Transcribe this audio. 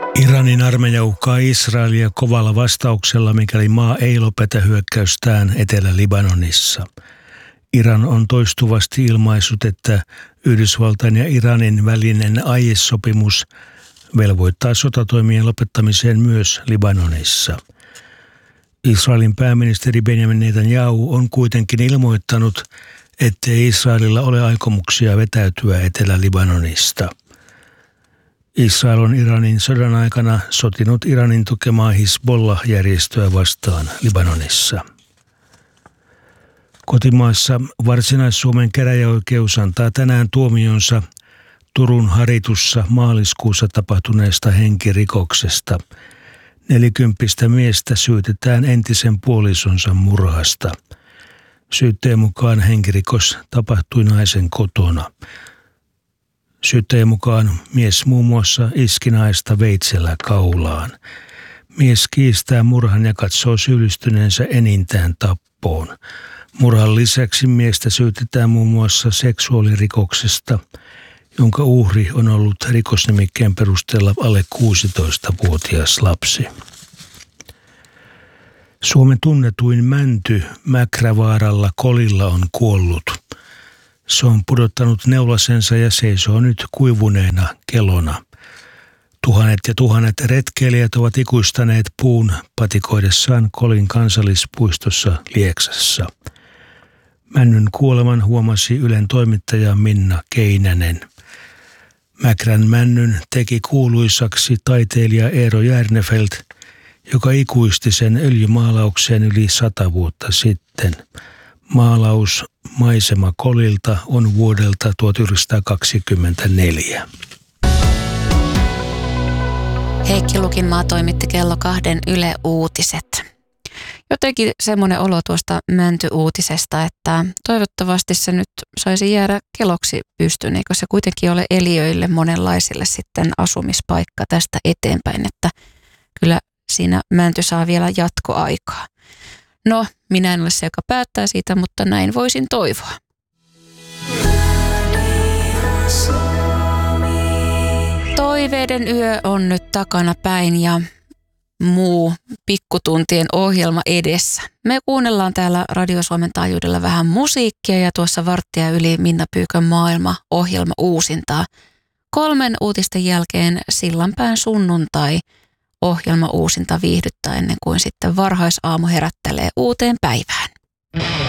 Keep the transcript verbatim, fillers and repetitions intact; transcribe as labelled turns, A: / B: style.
A: Iranin armeija uhkaa Israelia kovalla vastauksella, mikäli maa ei lopeta hyökkäystään Etelä-Libanonissa. Iran on toistuvasti ilmaissut, että Yhdysvaltain ja Iranin välinen aiesopimus velvoittaa sotatoimien lopettamiseen myös Libanonissa. Israelin pääministeri Benjamin Netanyahu on kuitenkin ilmoittanut, ettei Israelilla ole aikomuksia vetäytyä Etelä-Libanonista. Israel on Iranin sodan aikana sotinut Iranin tukemaa Hizbollah-järjestöä vastaan Libanonissa. Kotimaassa Varsinais-Suomen käräjäoikeus antaa tänään tuomionsa Turun Haritussa maaliskuussa tapahtuneesta henkirikoksesta. Nelikymppistä miestä syytetään entisen puolisonsa murhasta. Syytteen mukaan henkirikos tapahtui naisen kotona. Syyttäjän mukaan mies muun muassa iski naista veitsellä kaulaan. Mies kiistää murhan ja katsoo syyllistyneensä enintään tappoon. Murhan lisäksi miestä syytetään muun muassa seksuaalirikoksesta, jonka uhri on ollut rikosnimikkeen perusteella alle kuusitoistavuotias lapsi. Suomen tunnetuin mänty Mäkrävaaralla Kolilla on kuollut. Se on pudottanut neulasensa ja seisoo nyt kuivuneena kelona. Tuhannet ja tuhannet retkeilijät ovat ikuistaneet puun patikoidessaan Kolin kansallispuistossa Lieksassa. Männyn kuoleman huomasi Ylen toimittaja Minna Keinänen. Mäkrän männyn teki kuuluisaksi taiteilija Eero Järnefelt, joka ikuisti sen öljymaalaukseen yli sata vuotta sitten. Maalaus Maisema Kolilta on vuodelta tuhatyhdeksänsataakaksikymmentäneljä.
B: Heikki Lukinmaa toimitti kello kahden Yle Uutiset. Jotenkin semmoinen olo tuosta Mänty-uutisesta, että toivottavasti se nyt saisi jäädä keloksi pystyyn, eikö se kuitenkin ole eliöille monenlaisille sitten asumispaikka tästä eteenpäin, että kyllä siinä Mänty saa vielä jatkoaikaa. No, minä en ole se, joka päättää siitä, mutta näin voisin toivoa. Toiveiden yö on nyt takana päin ja muu pikkutuntien ohjelma edessä. Me kuunnellaan täällä Radio Suomen taajuudella vähän musiikkia ja tuossa varttia yli Minna Pyykön maailma ohjelma uusintaa. Kolmen uutisten jälkeen Sillanpään sunnuntai ohjelma uusinta viihdyttää ennen kuin sitten varhaisaamu herättelee uuteen päivään.